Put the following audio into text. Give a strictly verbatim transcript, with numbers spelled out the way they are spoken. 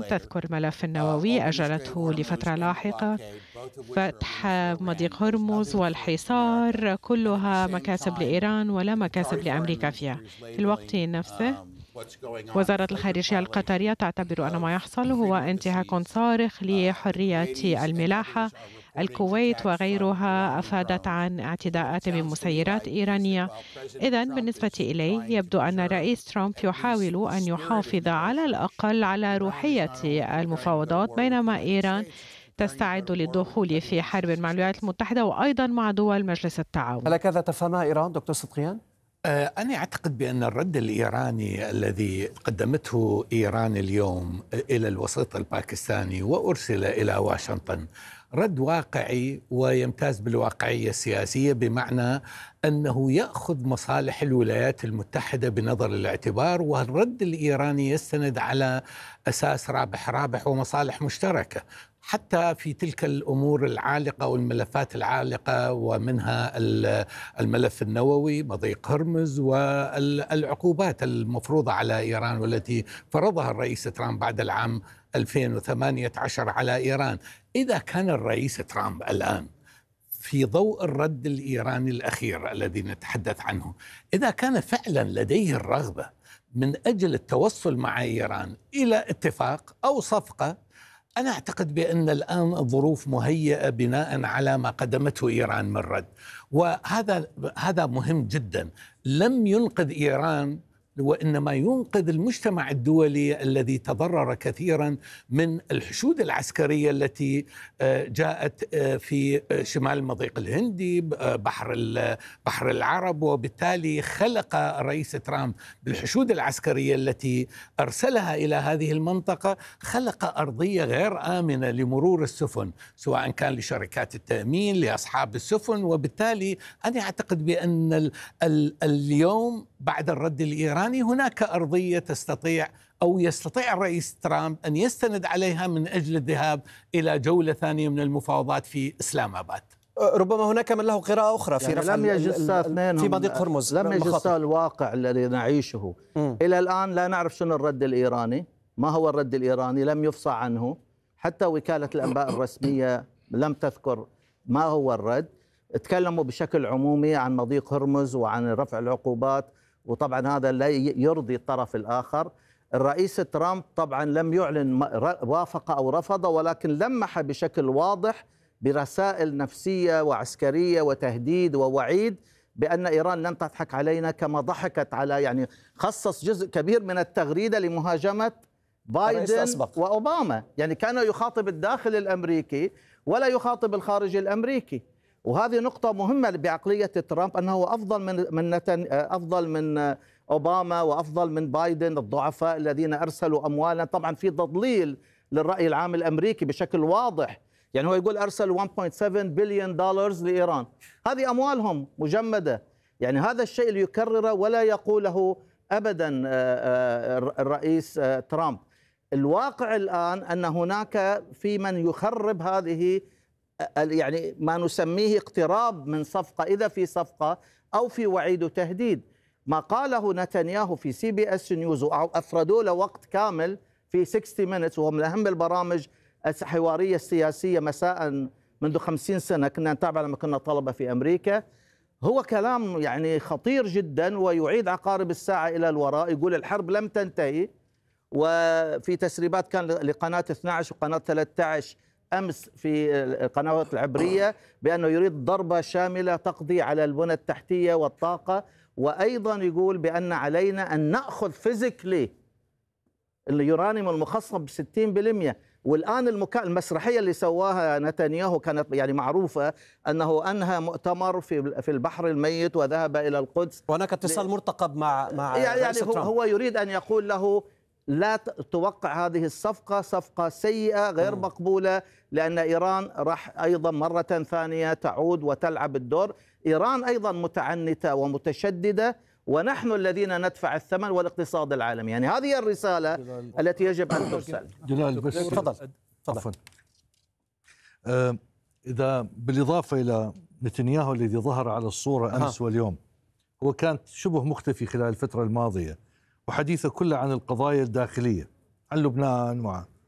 إيران تذكر الملف النووي أجلته لفترة لاحقة. فتح مضيق هرمز والحصار كلها مكاسب لإيران ولا مكاسب لأمريكا فيها. في الوقت نفسه وزارة الخارجية القطرية تعتبر أن ما يحصل هو انتهاك صارخ لحرية الملاحة. الكويت وغيرها أفادت عن اعتداءات من مسيرات إيرانية. إذن بالنسبة إلي يبدو أن الرئيس ترامب يحاول أن يحافظ على الأقل على روحية المفاوضات، بينما إيران تستعد للدخول في حرب مع الولايات المتحدة وأيضا مع دول مجلس التعاون. هل كذا تفهمها إيران دكتور صدقيان؟ أنا أعتقد بأن الرد الإيراني الذي قدمته إيران اليوم إلى الوسيط الباكستاني وأرسل إلى واشنطن رد واقعي ويمتاز بالواقعية السياسية، بمعنى أنه يأخذ مصالح الولايات المتحدة بنظر الاعتبار، والرد الإيراني يستند على أساس رابح رابح ومصالح مشتركة حتى في تلك الأمور العالقة والملفات العالقة، ومنها الملف النووي، مضيق هرمز، والعقوبات المفروضة على إيران والتي فرضها الرئيس ترامب بعد العام ألفين وثمانية عشر على إيران. إذا كان الرئيس ترامب الآن في ضوء الرد الإيراني الأخير الذي نتحدث عنه، إذا كان فعلا لديه الرغبة من أجل التوصل مع إيران إلى اتفاق أو صفقة، أنا أعتقد بأن الآن الظروف مهيئة بناء على ما قدمته إيران من رد، وهذا هذا مهم جدا. لم ينقذ إيران وإنما ينقذ المجتمع الدولي الذي تضرر كثيرا من الحشود العسكرية التي جاءت في شمال المضيق الهندي، بحر بحر العرب، وبالتالي خلق الرئيس ترامب بالحشود العسكرية التي أرسلها إلى هذه المنطقة، خلق أرضية غير آمنة لمرور السفن، سواء كان لشركات التأمين لأصحاب السفن. وبالتالي أنا أعتقد بأن ال ال اليوم بعد الرد الإيراني هناك أرضية تستطيع أو يستطيع الرئيس ترامب أن يستند عليها من أجل الذهاب إلى جولة ثانية من المفاوضات في إسلام آباد. ربما هناك من له قراءة أخرى في يعني رفع لم يجسا في مضيق هرمز، لم يجسا الواقع الذي نعيشه. م. إلى الآن لا نعرف شنو الرد الإيراني، ما هو الرد الإيراني، لم يفصح عنه، حتى وكالة الأنباء الرسمية لم تذكر ما هو الرد. تكلموا بشكل عمومي عن مضيق هرمز وعن رفع العقوبات، وطبعا هذا لا يرضي الطرف الآخر. الرئيس ترامب طبعا لم يعلن وافق أو رفض، ولكن لمح بشكل واضح برسائل نفسية وعسكرية وتهديد ووعيد بأن إيران لن تضحك علينا كما ضحكت على، يعني خصص جزء كبير من التغريدة لمهاجمة بايدن وأوباما. يعني كان يخاطب الداخل الأمريكي ولا يخاطب الخارج الأمريكي، وهذه نقطة مهمة بعقلية ترامب، أنه أفضل من من نتن أفضل من أوباما وأفضل من بايدن، الضعفاء الذين أرسلوا أموالا. طبعا في تضليل للرأي العام الأمريكي بشكل واضح. يعني هو يقول أرسل واحد فاصلة سبعة بليون دولار لإيران، هذه أموالهم مجمدة. يعني هذا الشيء اللي يكرره ولا يقوله أبدا الرئيس ترامب. الواقع الآن أن هناك في من يخرب هذه، يعني ما نسميه اقتراب من صفقة، إذا في صفقة أو في وعيد وتهديد. ما قاله نتنياهو في سي بي اس نيوز وأفردوا له وقت كامل في ستين مينتس، وهو من أهم البرامج الحوارية السياسية مساء منذ خمسين سنة كنا نتابع لما كنا طلبة في أمريكا. هو كلام يعني خطير جدا ويعيد عقارب الساعة إلى الوراء. يقول الحرب لم تنتهي، وفي تسريبات كان لقناة اثني عشر وقناة ثلاثة عشر أمس في القنوات العبرية بأنه يريد ضربة شاملة تقضي على البنى التحتية والطاقة، وأيضا يقول بأن علينا أن نأخذ فيزيكلي اليورانيوم المخصب ستين بالمئة. والآن المكا... المسرحية اللي سواها نتنياهو كانت يعني معروفة، أنه أنهى مؤتمر في في البحر الميت وذهب إلى القدس. وهناك اتصال ل... مرتقب مع مع يعني هو, هو يريد أن يقول له لا توقع هذه الصفقة، صفقة سيئة غير م. مقبولة، لأن إيران راح أيضا مرة ثانية تعود وتلعب الدور. إيران أيضا متعنتة ومتشددة، ونحن الذين ندفع الثمن والاقتصاد العالمي. يعني هذه الرسالة جلال. التي يجب أن ترسل. جلال بس تفضل تفضل. آه إذا بالإضافة إلى نتنياهو الذي ظهر على الصورة أمس واليوم، هو كانت شبه مختفي خلال الفترة الماضية، وحديثه كله عن القضايا الداخلية، عن لبنان وعن